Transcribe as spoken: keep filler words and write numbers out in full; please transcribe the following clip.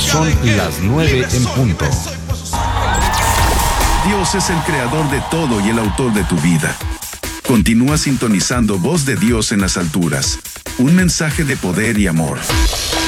Son las nueve en punto. Dios es el creador de todo y el autor de tu vida. Continúa sintonizando Voz de Dios en las alturas. Un mensaje de poder y amor.